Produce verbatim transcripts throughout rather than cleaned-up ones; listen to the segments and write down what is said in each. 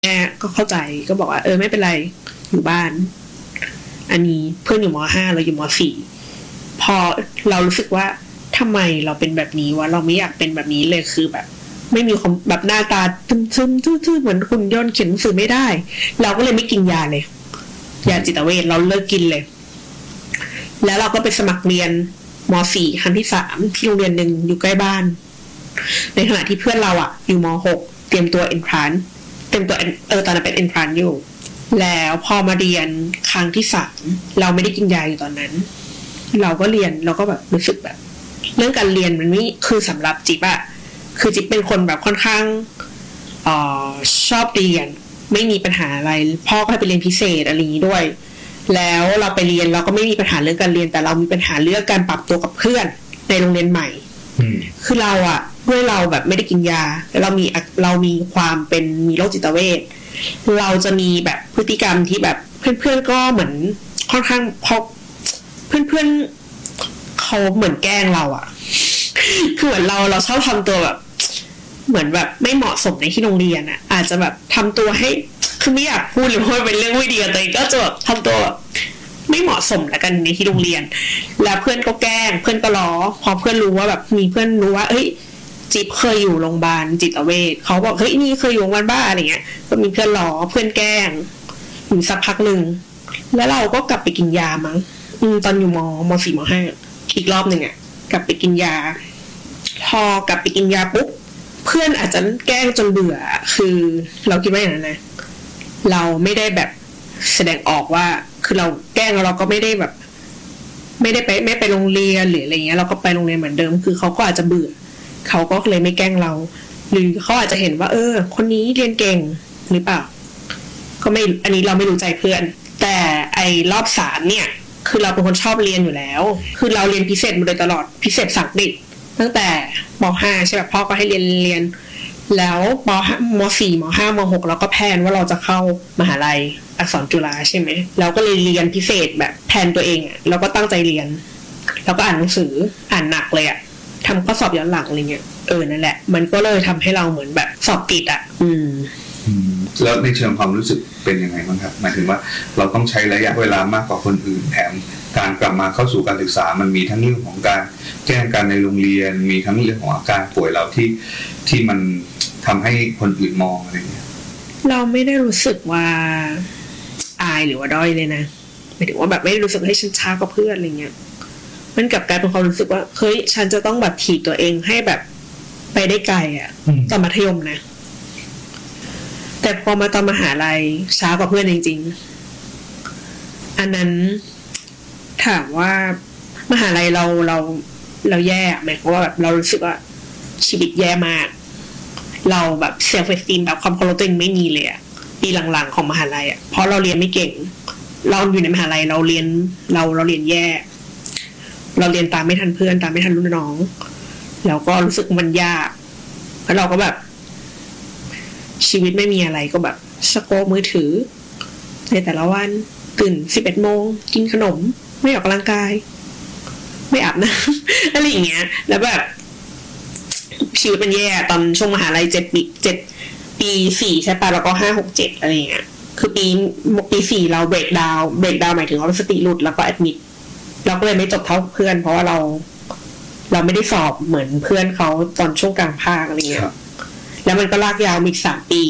แม่ก็เข้าใจก็บอกว่าเออไม่เป็นไรอยู่บ้านอันนี้เพื่อนอยู่ม.ห้าเราอยู่ม.สี่พอเรารู้สึกว่าทำไมเราเป็นแบบนี้วะเราไม่อยากเป็นแบบนี้เลยคือแบบไม่มีความแบบหน้าตาซึมๆทื่อๆเหมือนหุ่นยนต์เขียนหนังสือไม่ได้เราก็เลยไม่กินยาเลยยาจิตเวชเราเลิกกินเลยแล้วเราก็ไปสมัครเรียนม.สี่ครั้งที่สามที่โรงเรียนนึงอยู่ใกล้บ้านในขณะที่เพื่อนเราอ่ะอยู่ม.หกเตรียมตัวเอนทรานซ์เตรียมตัวเออตอนนั้นเป็นเอนทรานซ์อยู่แล้วพอมาเรียนครั้งที่สามเราไม่ได้กินยาอยู่ตอนนั้นเราก็เรียนเราก็แบบรู้สึกแบบเรื่องการเรียนมันไม่คือสำหรับจิ๊บอะคือจิ๊บเป็นคนแบบค่อนข้างเอ่อชอบเรียนไม่มีปัญหาอะไรพ่อก็ให้ไปเรียนพิเศษอะไรอย่างนี้ด้วยแล้วเราไปเรียนเราก็ไม่มีปัญหาเรื่องการเรียนแต่เรามีปัญหาเรื่องการปรับตัวกับเพื่อนในโรงเรียนใหม่คือเราอะด้วยเราแบบไม่ได้กินยาแล้วเรามีเรามีความเป็นมีโรคจิตเวชเราจะมีแบบพฤติกรรมที่แบบเพื่อนๆก็เหมือนค่อนข้างพอเพื่อนๆเขาเหมือนแกล้งเราอะคือเหมือนเราเราชอบทำตัวแบบเหมือนแบบไม่เหมาะสมในที่โรงเรียนอะอาจจะแบบทำตัวให้คือไม่อยากพูดเลยเพราะเป็นเรื่องไม่ดีกับตัวเองก็จะแบบทำตัวไม่เหมาะสมแล้วกันในที่โรงเรียนแล้วเพื่อนก็แกล้งเพื่อนก็ล้อพอเพื่อนรู้ว่าแบบมีเพื่อนรู้ว่าเฮ้ยจิ๊บเคยอยู่โรงพยาบาลจิตเวชเขาบอกเฮ้ยนี่เคยอยู่โรงพยาบาลบ้าอะไรเงี้ยก็มีเพื่อนล้อเพื่อนแกล้งอยู่สักพักนึงแล้วเราก็กลับไปกินยามั้งอืมตอนอยู่มม.สี่ ม.ห้า อีกรอบนึงอ่ะกลับไปกินยาพอกลับไปกินยาปุ๊บเพื่อนอาจจะแกล้งจนเบื่อคือเราคิดว่าอย่างนั้นนะเราไม่ได้แบบแสดงออกว่าคือเราแกล้งเราก็ไม่ได้แบบไม่ได้ไปไม่ไปโรงเรียนหรืออะไรเงี้ยเราก็ไปโรงเรียนเหมือนเดิมคือเขาก็อาจจะเบื่อเขาก็เลยไม่แกล้งเราหรือเขาอาจจะเห็นว่าเออคนนี้เรียนเก่งหรือเปล่าก็ไม่อันนี้เราไม่รู้ใจเพื่อนแต่ไอ้รอบสามเนี่ยคือเราเป็นคนชอบเรียนอยู่แล้วคือเราเรียนพิเศษมาโดยตลอดพิเศษสังกฤษตั้งแต่ม.ห้า ใช่ป่ะพ่อก็ให้เรียนเรียนแล้วม.ม.สี่ ม.ห้า ม.หก เราก็แพลนว่าเราจะเข้ามหาลัยอักษรจุฬาใช่ไหมเราก็เลยเรียนพิเศษแบบแพลนตัวเองอ่ะเราก็ตั้งใจเรียนแล้วก็อ่านหนังสืออ่านหนักเลยอ่ะทำข้อสอบย้อนหลังอะไรเงี้ยเออนั่นแหละมันก็เลยทำให้เราเหมือนแบบสอบติดอ่ะอืมแล้วในเชิงความรู้สึกเป็นยังไงบ้างครับหมายถึงว่าเราต้องใช้ระยะเวลามากกว่าคนอื่นแถมการกลับมาเข้าสู่การศึกษามันมีทั้งเรื่องของการแก้กันในโรงเรียนมีทั้งเรื่องของอาการป่วยเราที่ที่มันทำให้คนอื่นมองอะไรเงี้ยเราไม่ได้รู้สึกว่าอายหรือว่าด้อยเลยนะหมายถึงว่าแบบไม่ได้รู้สึกให้ฉันช้ากว่าเพื่อนอะไรเงี้ยมันกลับกลายเป็นความรู้สึกว่าเฮ้ยฉันจะต้องแบบถีบตัวเองให้แบบไปได้ไกลอ่ะตอนมัธยมนะแต่พอมาตอนมหาลัยช้ากว่าเพื่อนจริงๆอันนั้นถามว่ามหาลัยเราเราเราแย่หมายความว่าแบบเรารู้สึกว่าชีวิตแย่มากเราแบบเซลฟ์เอสตีมแบบความเคารพตัวเองไม่มีเลยอ่ะปีหลังๆของมหาลัยอ่ะเพราะเราเรียนไม่เก่งเราอยู่ในมหาลัยเราเรียนเราเราเรียนแย่เราเรียนตามไม่ทันเพื่อนตามไม่ทันรุ่นน้องแล้วก็รู้สึกมันยากแล้วเราก็แบบชีวิตไม่มีอะไรก็แบบสโคปมือถือในแต่ละวันตื่นสิบเอ็ดโมงกินขนมไม่ออกกำลังกายไม่อาบน้ำอะไรอย่างเงี้ยแล้วแบบชีวิตมันแย่ตอนช่วงมหาลัยเจ็ดปีเจ็ดปีสี่ใช่ป่ะแล้วก็ห้าหกเจ็ดอะไรอย่างเงี้ยคือปีปีสี่เราเบรกดาวน์เบรกดาวน์หมายถึงว่าสติหลุดแล้วก็แอดมิดเราก็เลยไม่จบเท่าเพื่อนเพราะว่าเราเราไม่ได้สอบเหมือนเพื่อนเขาตอนช่วงกลางภาคอะไรเงี้ยแล้วมันก็ลากยาวอีกสามปี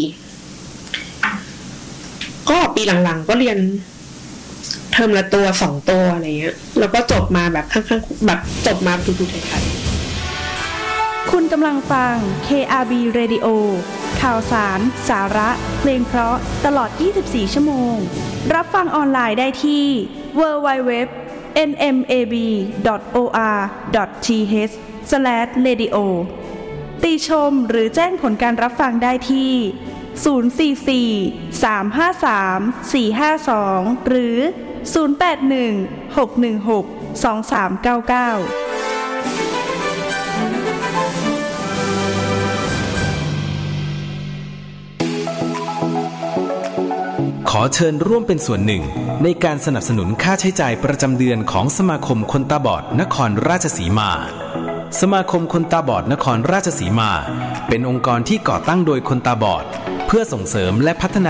ก็ปีหลังๆก็เรียนเทอมละตัวสองตัวอะไรเงี้ยแล้วก็จบมาแบบข้างๆแบบจบมาทุกๆไทยๆคุณกำลังฟัง เค อาร์ บี Radio ข่าวสารสาระเพลงเพราะตลอดยี่สิบสี่ชั่วโมงรับฟังออนไลน์ได้ที่ ดับเบิลยู ดับเบิลยู ดับเบิลยู ดอท เอ็น เอ็ม เอ บี ดอท โอ อาร์ ดอท ที เอช สแลช เรดิโอ ติชมหรือแจ้งผลการรับฟังได้ที่ศูนย์ สี่ สี่ สาม ห้า สาม สี่ ห้า สองหรือศูนย์ แปด หนึ่ง หก หนึ่ง หก สอง สาม เก้า เก้าขอเชิญร่วมเป็นส่วนหนึ่งในการสนับสนุนค่าใช้จ่ายประจำเดือนของสมาคมคนตาบอดนครราชสีมาสมาคมคนตาบอดนครราชสีมาเป็นองค์กรที่ก่อตั้งโดยคนตาบอดเพื่อส่งเสริมและพัฒนา